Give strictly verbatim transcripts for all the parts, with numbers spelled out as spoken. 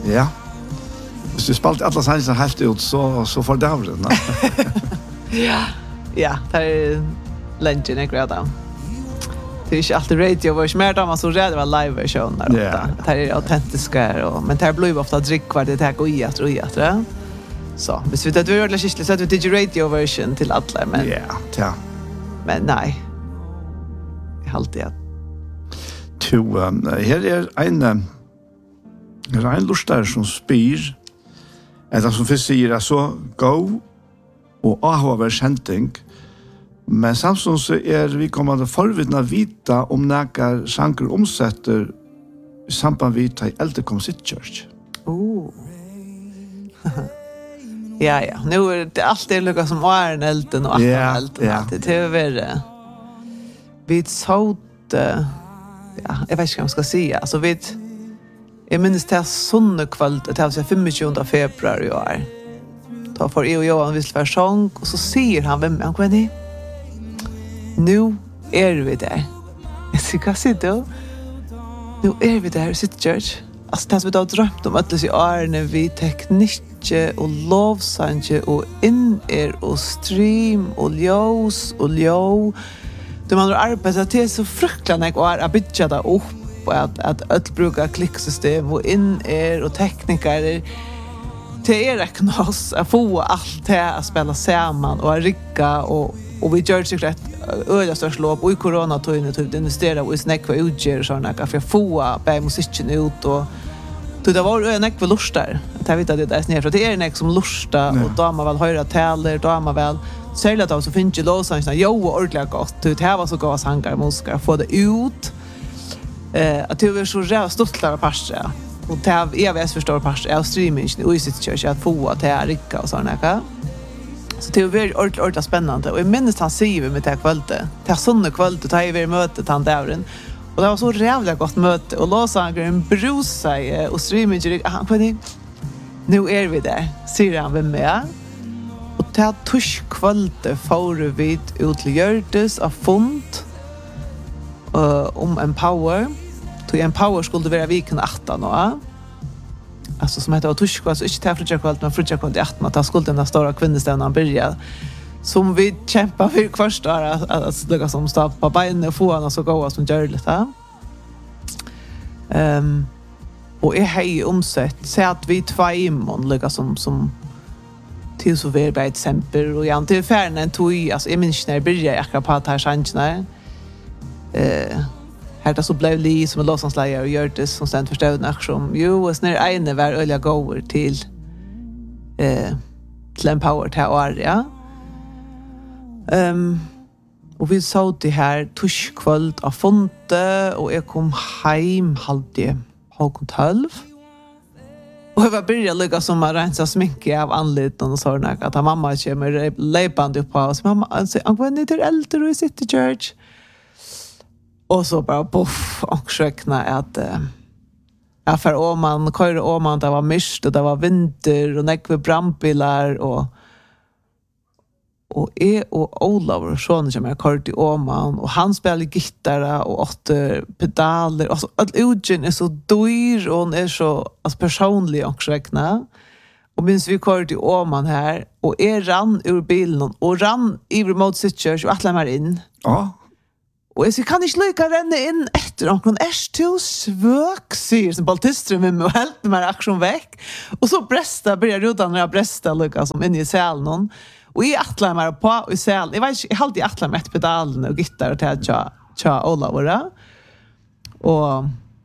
Ja. Hvis du spalt alla sannsyn helt ut, så, så får det av den. Ja, ja, det er lenge jeg greder. Det er ikke alltid radio, det er mer da man så redd var live-versjoner. Ja. Det er autentiske, og, men det blir ofte drikkvar, det er gå i etter og i etter. Så, hvis vi tar ordentlig skikkelig, så er det ikke radio-version til alle, men... Ja, ja. Men nei, jeg har alltid at... To, um, her er en, um, her er en lustar som spyr, eller som først sier, altså, gå og avhåver kjenting, men samtidig så er vi kommende forvidna vita om nækker sanger omsetter i samband vi tar eldre kom sitt church. Oh. Ja, ja. Nu är det alltid lukka som är en elden och Ja, yeah, elden. ja. Alltid. Det är värre. Vi såg ja, jag vet inte vad man ska säga. Alltså vi jag minns det här sonnekvällt, det här tjugofemte februari i år. Då får jag och Johan visst för sång och så säger han vem han kommer ni. Nu är vi där. Jag säger, vad säger du? Nu är vi där i sitt church. Alltså det som vi har drömt om att i årene vi teknikk og lovsanje og in-air og stream og ljós og ljó. Det man har arbeidet til så fruktelig og er å bygge det opp og at, at alt bruker klikksystem og in-air og teknikere. Det er ikke noe å få alt det å spille sammen og å rigge og, og vi gjør sikkert et øyne størst lov og i koronatøyene til å investere og i snekve utgjør og sånn for å få bare musikken ut og så det var en ekve lustar. Jag vet att det är snett. Det är en ek som lustar och damer väl höra taler, damer väl sälja då så finns ju låsarna. Jo, ordentligt gott. Det här var så goda sånger muskar få det ut. Eh att det var så jävla stolta pastor. Och det har E V S förstår pastor är streaming i U C Church att få att det är rika och såna där. Så det var väldigt ordentligt ordentligt spännande och jag minns han säger med det här kvällte. Det här sånne kvällte tar vi mötet han där. Och det var så jävla gott möte och låsangaren brusar och streamingen han på det. Nu är vi där. Säger han vem med. Och det tusch kvällte får vi ut till Gördes av fond uh, om Empower. Till Empower skulle vara viken arton då. Alltså som heter tusch kvällte så inte till frutja kvällte men frutja kvällte arton att skulle den stora kvinnestävnan börja. Som vi kämpar för först då att lägga som stav på benen och få han så gå som gör lite. Ehm um, och är hej omsett så att vi två imon lägga som som till så väl ett exempel och jag inte färna en tog alltså jag minns när började jag akkurat på att här chanserna. Eh här det så blev li som låtsanslägare och gör det som ständigt förstådd när som jo och när ene var öliga går till eh till Empower till area. Ehm um, och vi såg det här tuschkvöld av fonte och jag kom hem halvtid halv tolv. Och jag var började lika som att rensa sminke av anliten och sådana att mamma kommer lejpande upp på oss. Mamma säger, jag går ner till äldre och i City Church. Och så bara puff och skökna att uh, ja, för Åman, köra Åman, det var mist och det var vinter och nekve brandbilar och och är och Olav sån som jag kört i Åman och han spelar gitarr och åtta pedaler alltså all utgen är så dyr och är så alltså personlig och räkna och minns vi kört i Åman här och är rann ur bilen och rann i remote switchers och alla mer in. Ja. Och jag kan inte lika renna in efter någon är till svök säger som baltistrum med mig helt med aktion väck och så bresta börjar rutan när jag bresta lika som in i salen. Och i atlar mer på i sel. Jag vet jag hade atlar med pedalen och gitarr och till cha cha Olavora. Och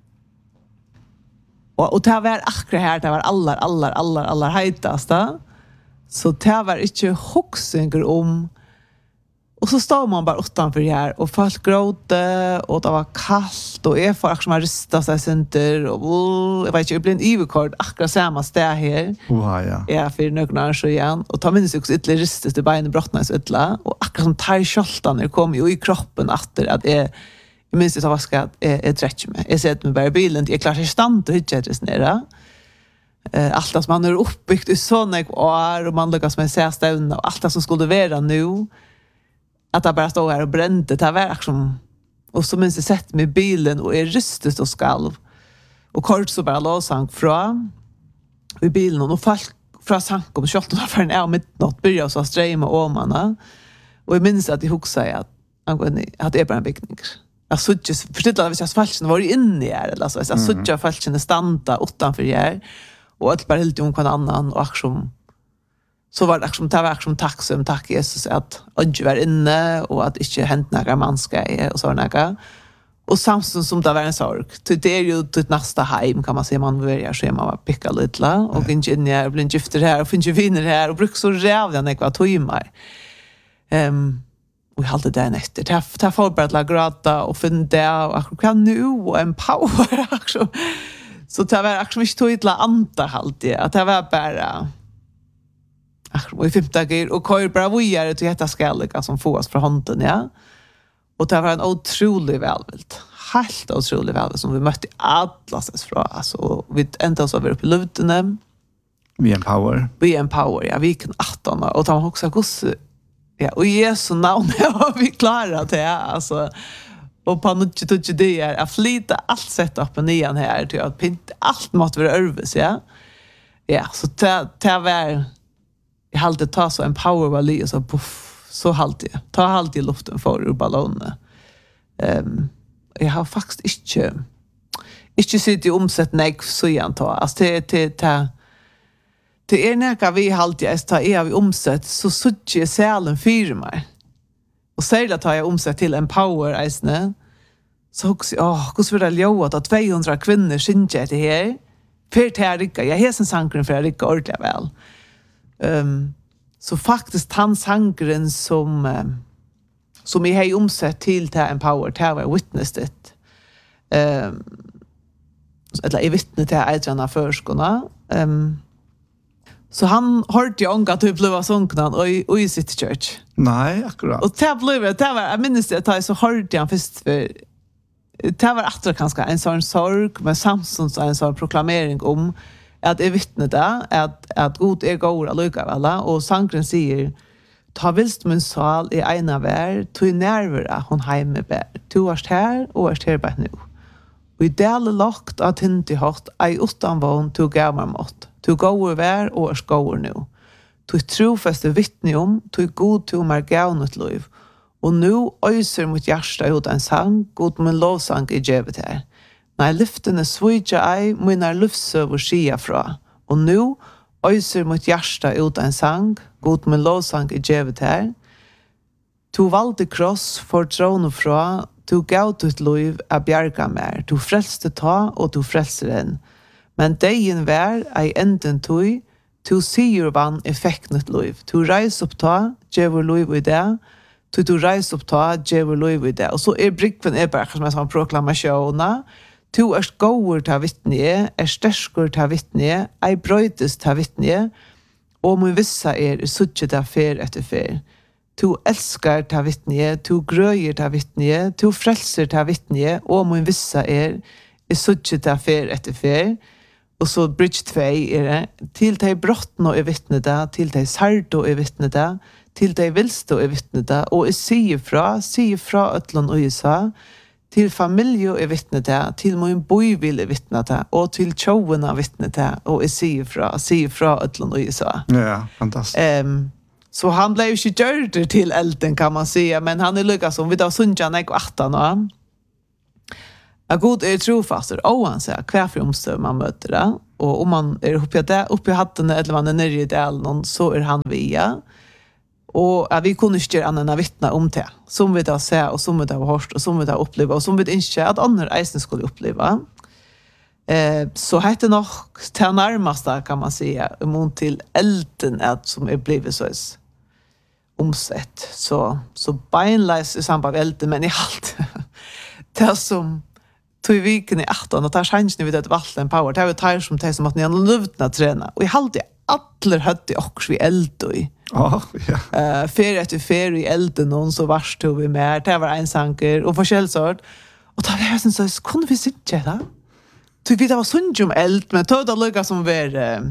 och och det var akkurat här det var alla alla alla alla heitaste. Så det var inte huxingar om. Och så står man bara utanför här och folk gråter och det var kallt och jag får akkurat rista sig center och jag vet inte, jag blir en ivekord akkurat samma steg här. Wow, ja. Ja, för några år så igen. Och ta minns också ytterligare ristet i beinen brottna så ytterligare. Och akkurat som tar kjoltan kom ju i kroppen efter att jag, jag minns det så var att jag, jag dräcker mig. Jag sätter mig bara i bilen, jag klarar sig stand och hyggjettes nere. Uh, allt som man har uppbyggt i sådana år och man lyckas med sig stävna och allt som skulle vara nu. Att jag bara stod här och brände, det var liksom och så minns jag sett mig i bilen och är rystet och skalv och kort så bara låsang från i bilen och folk från Sankom kört och för en är mitt något börja så ströma om man och jag minns att det huxa att angående att det är bara en byggning. Jag såg just förstått att jag falschen var inne i eller alltså jag såg jag falschen stanta utanför här och att bara helt om kan annan och action så var det action ta action tacksam tack Jesus att jag var inne och att inte hänt några manska och så några och samtidigt som det var en sorg till det är ju till nästa hem kan man säga man börjar så man picka lite och inte in jag blir gifter här och finns ju viner här och brukar så rävla när jag tog mig ehm och jag hade den efter ta ta för bara att gråta och fundera och kan nu och en power också så det var också mycket tog illa anta halt det att det var bara ach och i femte dagar och kör bara vidare till detta skälliga som får oss från handen ja och det var en otrolig välvilt helt otrolig välvilt som vi mötte atlases från alltså vi ända så var uppe i luften vi empower vi empower ja vi kan arton och ta också hos ja och Jesu namn har vi klarat det alltså och på något sätt det är att flyta allt sätt upp och nian här till att pynta allt måste vara övervis ja ja så ta ta var jag hade ta så en power valley så puff så halt det ta halt i luften för ur ballonen ehm um, jag har faktiskt inte inte sett i omsätt näck så igen ta alltså det det ta det är när vi halt jag ta är vi omsätt så sucke sälen firma och säger att jag omsätt till en power isne så också åh hur skulle det låta att tvåhundra kvinnor synge det här för tärika jag har sen sankren för det går ordentligt väl ehm um, så faktiskt han sangren som um, som vi har omsett till till en power tower witnessed it ehm um, eller är vittne till äldrarna förskorna ehm um, så han hörde ju ångat typ blev sångknan och i, och i sitt church. Nej, akkurat. Och det blev det, det var, jag minns det, att så hörde han först för det var att det kanske en sån sorg med samsons en sån proklamering om att är vittne där att att god är god lika väl och sankren säger ta vilst min sal i ena vär till närvara hon hemme bär du varst här och varst här bara nu och i del lagt att inte hört ei utan vån till gammal mått to go over or go nu to trofaste vittne om to god to mar gaunet liv og nu øyser mot hjärsta ut en sang god men lovsang i djevet her nei lyftene svidja ei minar lufsøver skia fra og nu øyser mot hjärsta ut en sang god men lovsang i djevet her to valde kross for trone fra to gaut ut liv a bjarga mer to frelste ta og to frelser en men dagen vær ei enden tøy, to sier vann effektnet liv. To reis opp ta, djever liv i det, to to reis opp ta, djever liv i det. Og så er brikven er bare som en sånn proklamasjona. To er skåur til vittne, er sterskur til vittne, ei brøytes til vittne, og mun vissa er suttje til fer etter fer. To elskar til vittne, to grøyer til vittne, to frelser til vittne, og mun vissa er suttje til fer etter fer. Och så bridge två är det till de brottna är vittneda till de sardo är vittneda till de vilsto är vittneda och är säger fra säger fra ötlon och isa till familj är vittneda till min boy vill är vittneda och till chowerna vittneda och är säger fra säger fra ötlon och isa ja fantastiskt ehm um, så han blev ju gjord till elden kan man säga men han är lyckas som vi då sunjan och arton och a god är trofaster och han säger kvar för omstör man möter det och om man är uppe där uppe i hatten eller man är nere i del någon så är han via och ja, vi kunde inte annan vittna om det som vi då ser och som vi då har hört och som vi då upplever och som vi inte att andra eisen skulle uppleva eh så heter nog till närmaste kan man säga mot till elden att som är blivit så omsett så så beinleis i samband med elden men i allt det som tog viken i arton och tar chansen vid att valta en power. Det var tar som tar som att ni har luvna träna. Och i halde alla hade också vi eld i. Ja, ja. Eh ferie efter ferie i elden någon så vars tog vi med. Det var en sanker och förskällsort. Och då var det så kunde vi sitta där. Tog vi det var sånt om eld men tog det lugga som var eh,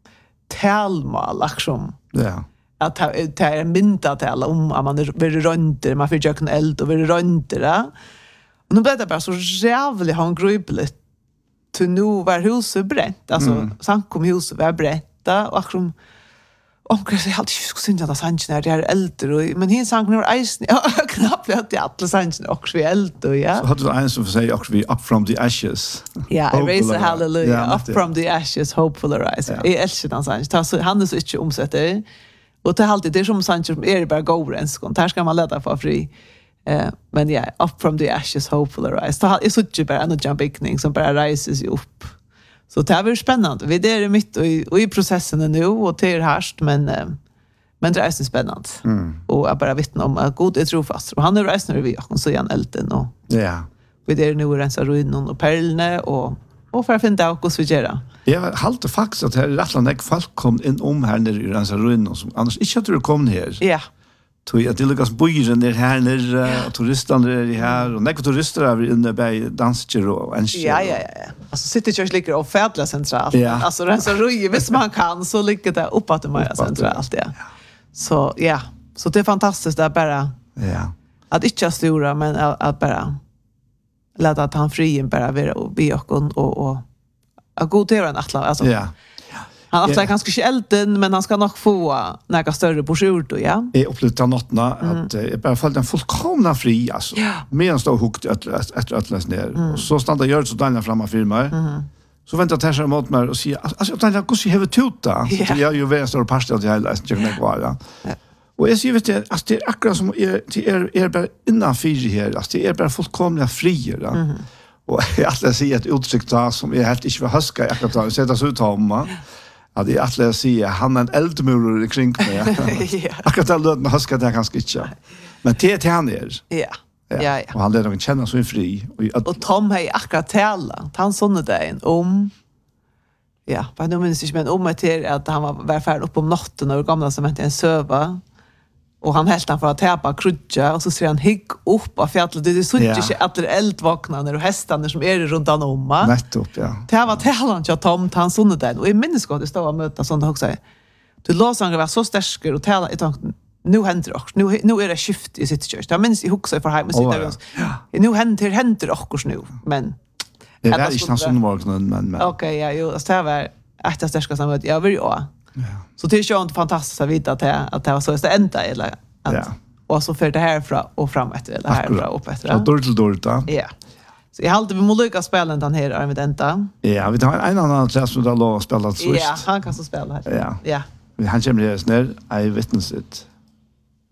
talmal liksom. Ja. Att det är en mynta till om att man är runt man får jökna eld och vill runt det. Och nu blev det bara så jävligt handgripligt till nu var huset bränt. Alltså, mm. samkom huset var bränt. Och akkurat omkring sig alltid skulle synja att sanchen är det är äldre men hin sang nu eisen ja knappt att det alla sanchen också vi äldre ja så hade du en som säger också vi up from the ashes ja I raise a hallelujah up from the ashes hopeful arise I älskar den sanchen så han är så inte omsätter och det alltid det är som sanchen som är bara gårens kon där ska man leda för fri eh men ja up from the ashes hopeful arise så är så ju bara en jumping som bara rises ju upp. Så det är spännande. Vi är mitt och i, och i processen nu och det är härst men men det är så spännande. Mm. Och jag bara vittnar om att Gud är trofast. Och han är resten vi och så igen elden och ja. Vi är nu rensa ruinen och pärlene och och för att finna ut hur vi gör. Jag håller faktiskt att det är rätt att folk kom in om här nere i rensa ruinen som annars inte hade kommit här. Ja. Tui at det lukas bøyren der her nere, og turistene er her, og nekva turister er inne bei dansker og enskjer. Ja, ja, ja. Altså, City Church ligger og fædla sentralt. Ja. Altså, rensa røye, hvis man kan, så ligger det oppe til meg sentralt, ja. Så, ja. Så det er fantastisk, det er bare ja. At ikke er stora, men at, at bare lade at han frien bare være og be okken, og, og at god til en atla, altså. Ja. Han har kanske inte elden men han ska nog få några större portioner då ja. Jag upplevde den nattna att jag bara följde en fullkomna fri alltså. Ja. Medan stod hukt efter att läsa ner mm. och så stannade jag så Daniel framma för mig. Mm. Så väntade jag mot mig och säga alltså Daniel hur ska jag tuta? Så jag ju var stor pastor till hela jag kan kvar ja. Och jag ser vet det att det är akkurat som är till er är bara innan fyra här alltså det är bara fullkomna fri ja. Mm. Och jag säger ett utsikt som är helt inte för huska jag kan ta sätta så ut homma. Ja, det är att lära sig han är en eldmur kring mig. Ja. Akkurat det lödna huskar det ganska inte. Men det är till han är. Ja. Ja, ja. Och han lär nog känna sig fri. Och, och Tom har akkurat tala. Han sånne dagen om ja, vad nu minns inte men om att att han var var färd upp om natten och gamla som hette en söva. Och han helt han för att täpa krutja och så ser han higg upp av fjället. Det är så inte ja. Att det är eldvaknande och hästarna som är runt om. Nettopp, ja. Det var talan jag Tom han sonne där och i minnesgård det står att möta sånt också. Du låsanger var så stark och tala i tanken nu händer det också. Nu nu är det skift i City Church. Jag minns i huxa för hem och sitter oh, ja. Nu händer det händer också nu men det är inte någon sån morgon men men. Okej, ja, jo, det var att det starka samhället. Jag vill ju ja. Så det är ju inte fantastiskt att veta att det, att det var så att det ända eller att, ja. Och så för det här från och fram efter eller här från upp efter. Så dåligt till dåligt då. Ja. Så jag hade vi måste spela den här är med denta. Ja, vi tar en annan klass som då lov spela så. Ja, han kan så spela här. Ja. Ja. Vi han kommer ner I witness it.